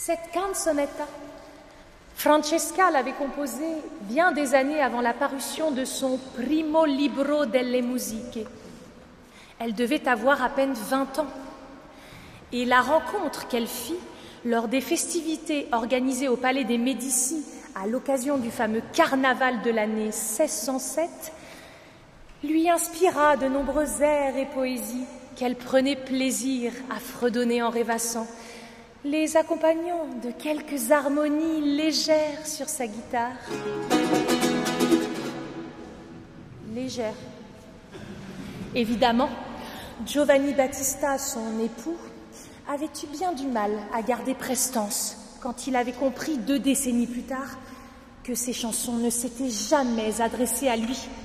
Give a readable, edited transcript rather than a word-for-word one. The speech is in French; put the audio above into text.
Cette canzonetta, Francesca l'avait composée bien des années avant la parution de son Primo Libro delle Musiche. Elle devait avoir à peine 20 ans. Et la rencontre qu'elle fit lors des festivités organisées au Palais des Médicis à l'occasion du fameux carnaval de l'année 1607 lui inspira de nombreux airs et poésies qu'elle prenait plaisir à fredonner en rêvassant, les accompagnant de quelques harmonies légères sur sa guitare. Légères. Évidemment, Giovanni Battista, son époux, avait eu bien du mal à garder prestance quand il avait compris 2 décennies plus tard que ses chansons ne s'étaient jamais adressées à lui,